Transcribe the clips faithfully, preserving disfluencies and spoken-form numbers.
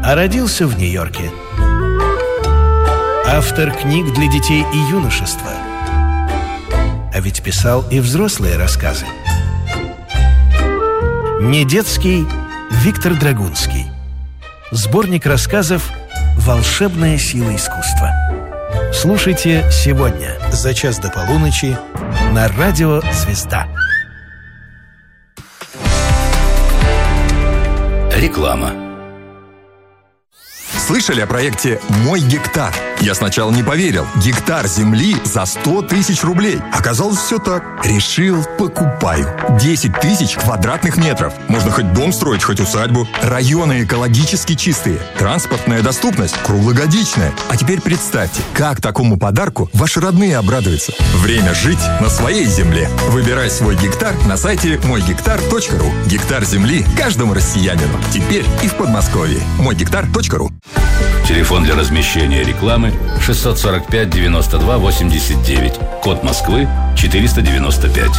а родился в Нью-Йорке. Автор книг для детей и юношества. А ведь писал и взрослые рассказы. Не детский Виктор Драгунский. Сборник рассказов «Волшебная сила искусства». Слушайте сегодня за час до полуночи на радио «Звезда». Реклама. Слышали о проекте «Мой гектар»? Я сначала не поверил. Гектар земли за сто тысяч рублей. Оказалось, все так. Решил, покупаю. десять тысяч квадратных метров. Можно хоть дом строить, хоть усадьбу. Районы экологически чистые. Транспортная доступность круглогодичная. А теперь представьте, как такому подарку ваши родные обрадуются. Время жить на своей земле. Выбирай свой гектар на сайте мой гектар точка ру. Гектар земли каждому россиянину. Теперь и в Подмосковье. мой гектар точка ру. Телефон для размещения рекламы шестьсот сорок пять девяносто два восемьдесят девять. Код Москвы четыреста девяносто пять.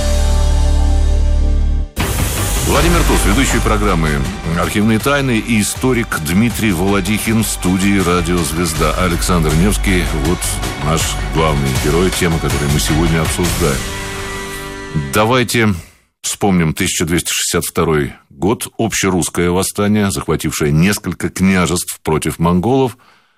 Владимир Туз, ведущий программы «Архивные тайны», и историк Дмитрий Володихин в студии «Радио Звезда». Александр Невский, вот наш главный герой, тема, которую мы сегодня обсуждаем. Давайте вспомним тысяча двести шестьдесят второй год, общерусское восстание, захватившее несколько княжеств против монголов.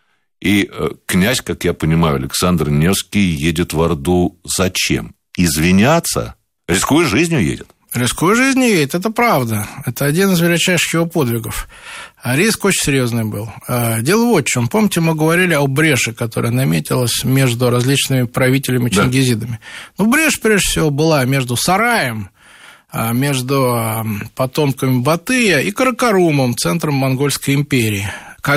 И э, князь, как я понимаю, Александр Невский едет в Орду зачем? Извиняться? Рискуя жизнью едет? Рискуя жизнью едет, это правда. Это один из величайших его подвигов. А риск очень серьезный был. Дело вот в чем. Помните, мы говорили о бреши, которая наметилась между различными правителями-чингизидами. Да. Ну, брешь, прежде всего, была между Сараем, между потомками Батыя и Каракарумом, центром Монгольской империи.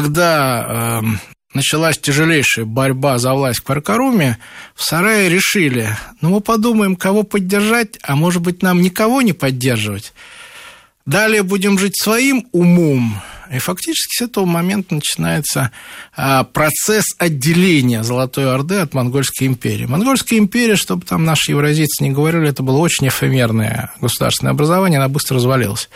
Когда началась тяжелейшая борьба за власть в Каракаруме, в Сарае решили, ну, мы подумаем, кого поддержать, а может быть, нам никого не поддерживать. Далее будем жить своим умом. И фактически с этого момента начинается процесс отделения Золотой Орды от Монгольской империи. Монгольская империя, чтобы там наши евразийцы не говорили, это было очень эфемерное государственное образование, она быстро развалилась.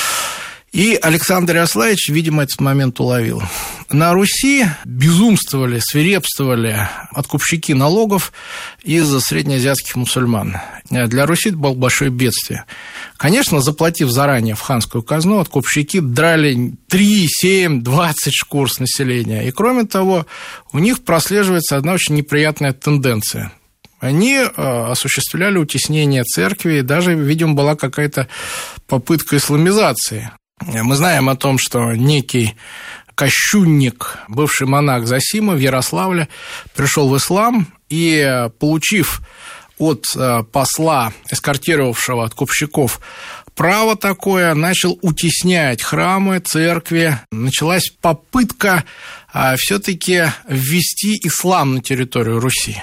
И Александр Ярославич, видимо, этот момент уловил. На Руси безумствовали, свирепствовали откупщики налогов из среднеазиатских мусульман. Для Руси это было большое бедствие. Конечно, заплатив заранее в ханскую казну, откупщики драли три, семь, двадцать шкур с населения. И, кроме того, у них прослеживается одна очень неприятная тенденция. Они осуществляли утеснение церкви, и даже, видимо, была какая-то попытка исламизации. Мы знаем о том, что некий кощунник, бывший монах Зосима в Ярославле, пришел в ислам и, получив от посла, эскортировавшего откупщиков, право такое, начал утеснять храмы, церкви. Началась попытка все-таки ввести ислам на территорию Руси.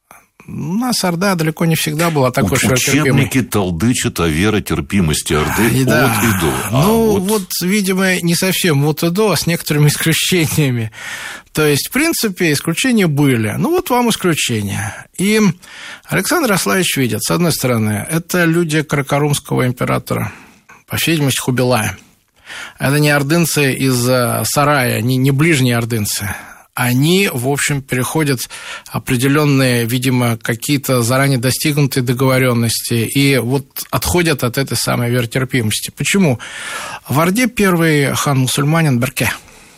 У нас Орда далеко не всегда была такой широкотерпимой. Учебники толдычат о веротерпимости Орды да. от и до. А ну, вот... вот, видимо, не совсем от и до, а с некоторыми исключениями. То есть, в принципе, исключения были. Ну, вот вам исключения. И Александр Ярославич видит, с одной стороны, это люди каракарумского императора, по всей видимости, Хубилая. Это не ордынцы из Сарая, не, не ближние ордынцы. Они, в общем, переходят определенные, видимо, какие-то заранее достигнутые договоренности и вот отходят от этой самой веротерпимости. Почему? В Орде первый хан-мусульманин Берке.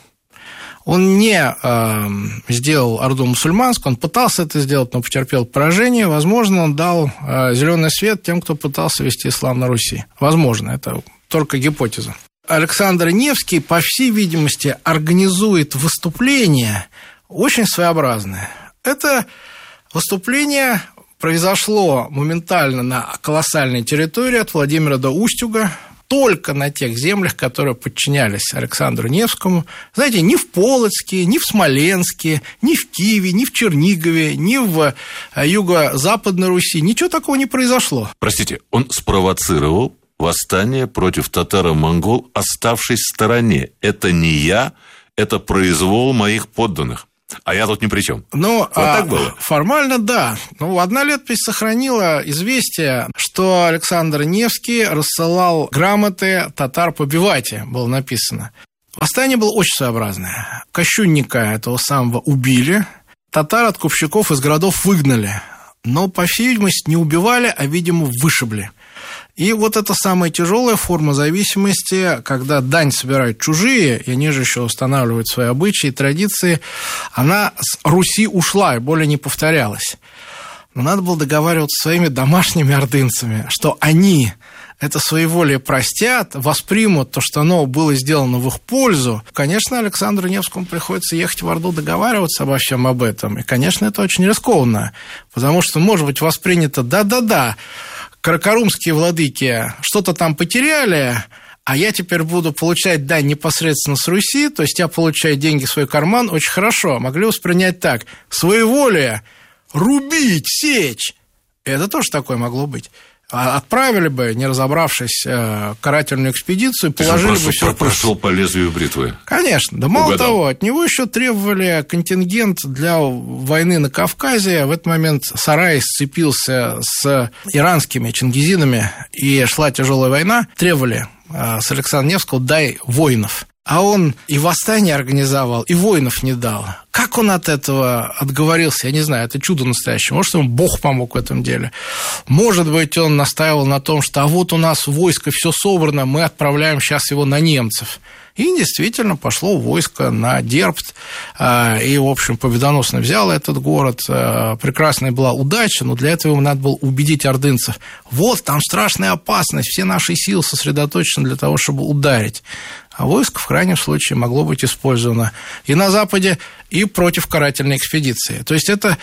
Он не э, сделал Орду мусульманскую, он пытался это сделать, но потерпел поражение. Возможно, он дал э, зеленый свет тем, кто пытался вести ислам на Руси. Возможно, это только гипотеза. Александр Невский, по всей видимости, организует выступление очень своеобразное. Это выступление произошло моментально на колоссальной территории от Владимира до Устюга, только на тех землях, которые подчинялись Александру Невскому. Знаете, ни в Полоцке, ни в Смоленске, ни в Киеве, ни в Чернигове, ни в юго-западной Руси ничего такого не произошло. Простите, он спровоцировал восстание против татаро-монгол, оставшись в стороне. Это не я, это произвол моих подданных. А я тут ни при чем. Ну, вот а, так было? Формально, да. Ну, одна летопись сохранила известие, что Александр Невский рассылал грамоты татар побивайте, было написано. Восстание было очень своеобразное. Кощунника этого самого убили, татар от купщиков из городов выгнали, но, по всей видимости, не убивали, а, видимо, вышибли. И вот эта самая тяжелая форма зависимости, когда дань собирают чужие, и они же еще устанавливают свои обычаи и традиции, она с Руси ушла и более не повторялась. Но надо было договариваться со своими домашними ордынцами, что они это своеволие простят, воспримут то, что оно было сделано в их пользу. Конечно, Александру Невскому приходится ехать в Орду договариваться обо всем об этом. И, конечно, это очень рискованно, потому что может быть воспринято «да-да-да, каракарумские владыки что-то там потеряли, а я теперь буду получать дань непосредственно с Руси, то есть я получаю деньги в свой карман, очень хорошо». Могли воспринять так: своеволие, рубить, сечь. Это тоже такое могло быть. Отправили бы, не разобравшись, карательную экспедицию, положили бы все. Он прошел по лезвию бритвы. Конечно. Да мало Угадал. того, от него еще требовали контингент для войны на Кавказе. В этот момент Сарай сцепился с иранскими чингизинами, и шла тяжелая война. Требовали с Александра Невского: дай воинов. А он и восстание организовал, и воинов не дал. Как он от этого отговорился, я не знаю, это чудо настоящее. Может, ему Бог помог в этом деле. Может быть, он настаивал на том, что а вот у нас войско все собрано, мы отправляем сейчас его на немцев. И действительно пошло войско на Дербт, и, в общем, победоносно взял этот город. Прекрасная была удача, но для этого ему надо было убедить ордынцев: вот, там страшная опасность, все наши силы сосредоточены для того, чтобы ударить. А войско в крайнем случае могло быть использовано и на Западе, и против карательной экспедиции. То есть это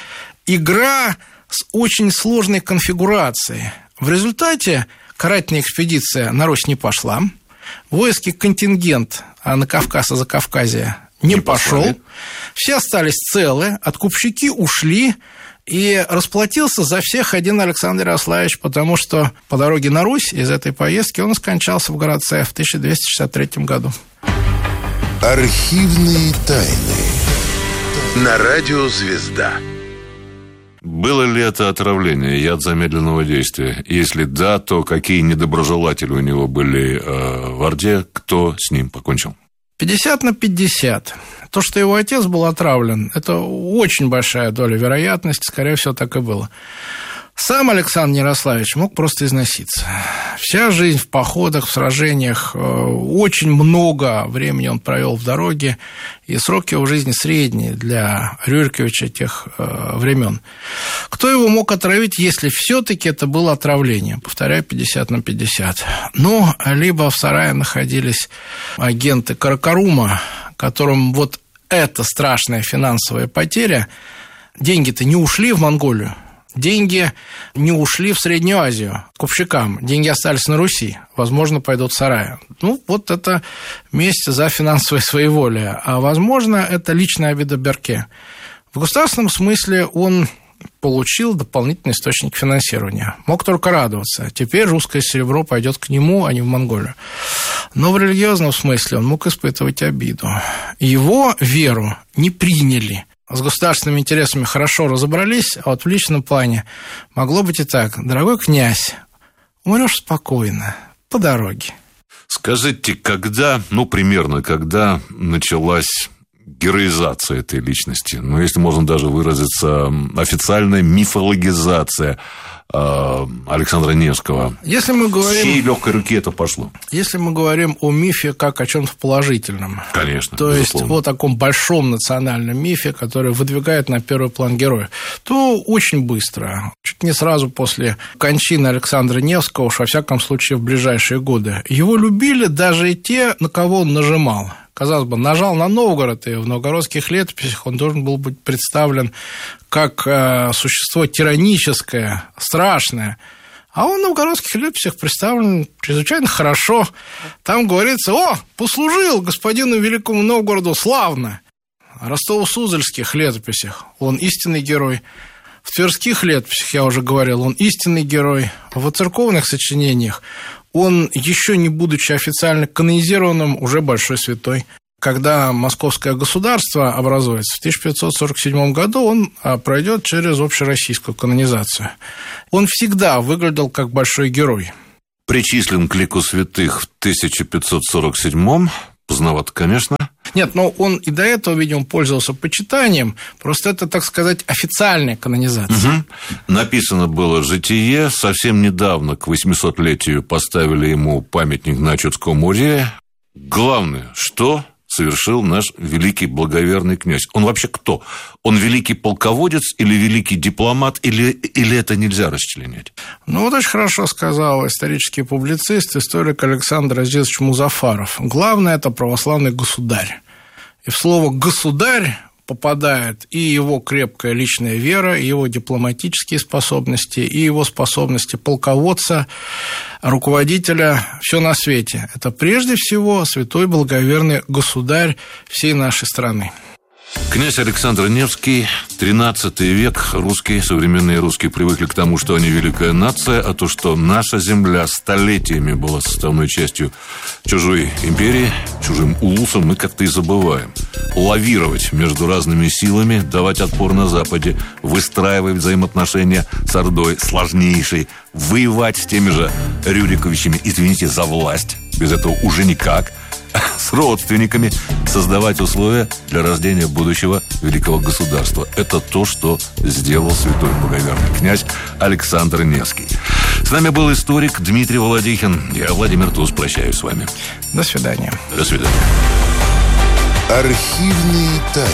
игра с очень сложной конфигурацией. В результате карательная экспедиция на Русь не пошла, воинский контингент на Кавказ и Закавказье не, не пошел, послали. Все остались целы, откупщики ушли, и расплатился за всех один Александр Ярославич, потому что по дороге на Русь из этой поездки он скончался в Городце в тысяча двести шестьдесят третьем году. Архивные тайны на радио «Звезда». Было ли это отравление, яд замедленного действия? Если да, то какие недоброжелатели у него были э, в Орде, кто с ним покончил? пятьдесят на пятьдесят. То, что его отец был отравлен, это очень большая доля вероятности, скорее всего, так и было. Сам Александр Ярославич мог просто износиться. Вся жизнь в походах, в сражениях, очень много времени он провел в дороге, и срок его жизни средний для Рюриковича тех времен. Кто его мог отравить, если все-таки это было отравление? Повторяю, пятьдесят на пятьдесят. Ну, либо в сарае находились агенты Каракарума, которым вот эта страшная финансовая потеря, деньги-то не ушли в Монголию, деньги не ушли в Среднюю Азию к купщикам, деньги остались на Руси, возможно, пойдут в сарай. Ну, вот это месть за финансовое своеволие. А, возможно, это личная обида Берке. В государственном смысле он получил дополнительный источник финансирования. Мог только радоваться. Теперь русское серебро пойдет к нему, а не в Монголию. Но в религиозном смысле он мог испытывать обиду. Его веру не приняли. С государственными интересами хорошо разобрались, а вот в личном плане могло быть и так: дорогой князь, умрешь спокойно, по дороге. Скажите, когда, ну, примерно, когда началась героизация этой личности? Ну, если можно даже выразиться, официальная мифологизация Александра Невского. Если мы говорим... С чьей легкой руки это пошло? Если мы говорим о мифе как о чем-то положительном. Конечно, то безусловно. есть о таком большом национальном мифе, который выдвигает на первый план героя, то очень быстро, чуть не сразу после кончины Александра Невского, уж во всяком случае в ближайшие годы, его любили даже и те, на кого он нажимал. Казалось бы, нажал на Новгород, и в новгородских летописях он должен был быть представлен как э, существо тираническое, страшное. А он в новгородских летописях представлен чрезвычайно хорошо. Там говорится: о, послужил господину Великому Новгороду славно. В Ростово-Суздальских летописях он истинный герой. В Тверских летописях, я уже говорил, он истинный герой. В церковных сочинениях он, еще не будучи официально канонизированным, уже большой святой. Когда Московское государство образуется в тысяча пятьсот сорок седьмом году, он пройдет через общероссийскую канонизацию. Он всегда выглядел как большой герой. Причислен к лику святых в тысяча пятьсот сорок седьмом, Поздновато, конечно. Нет, но он и до этого, видимо, пользовался почитанием, просто это, так сказать, официальная канонизация. Угу. Написано было «Житие». Совсем недавно, к восьмисотлетию, поставили ему памятник на Чудском музее. Главное, что совершил наш великий благоверный князь. Он вообще кто? Он великий полководец или великий дипломат, или, или это нельзя расчленять? Ну, вот очень хорошо сказал исторический публицист, историк Александр Азизович Музафаров. Главное – это православный государь. И в слово «государь» попадает и его крепкая личная вера, и его дипломатические способности, и его способности полководца, руководителя, все на свете. Это прежде всего святой благоверный государь всей нашей страны. Князь Александр Невский, тринадцатый век, русские, современные русские привыкли к тому, что они великая нация, а то, что наша земля столетиями была составной частью чужой империи, чужим улусом, мы как-то и забываем. Лавировать между разными силами, давать отпор на Западе, выстраивать взаимоотношения с Ордой сложнейшей, воевать с теми же Рюриковичами, извините, за власть, без этого уже никак, с родственниками, создавать условия для рождения будущего великого государства. Это то, что сделал святой благоверный князь Александр Невский. С нами был историк Дмитрий Володихин. Я, Владимир Туз, прощаюсь с вами. До свидания. До свидания. Архивные тайны.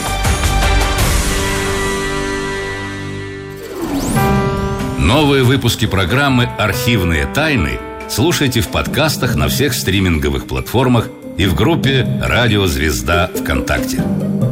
Новые выпуски программы «Архивные тайны» слушайте в подкастах на всех стриминговых платформах и в группе «Радио Звезда» ВКонтакте.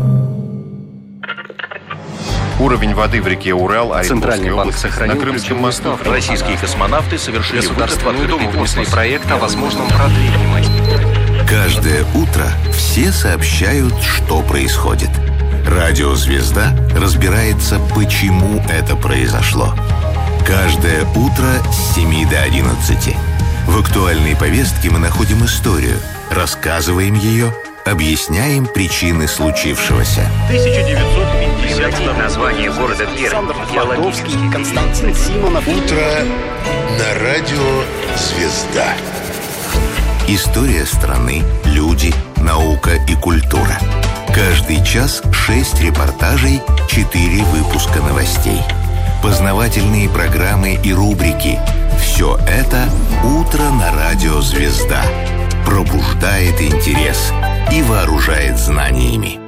Уровень воды в реке Урал, Центральный банк сохранил на Крымском мосту. Российские космонавты совершили Государственную Думу внесли проект о возможном продлении. Каждое утро все сообщают, что происходит. Радио «Звезда» разбирается, почему это произошло. Каждое утро с семи до одиннадцати. В актуальной повестке мы находим историю, рассказываем ее, объясняем причины случившегося. тысяча девятьсот пятьдесят второй название города Александр Феодосский, Константин Симонов. Утро на радио «Звезда». История страны, люди, наука и культура. Каждый час шесть репортажей, четыре выпуска новостей. Познавательные программы и рубрики. Все это «Утро на радио «Звезда». Пробуждает интерес и вооружает знаниями.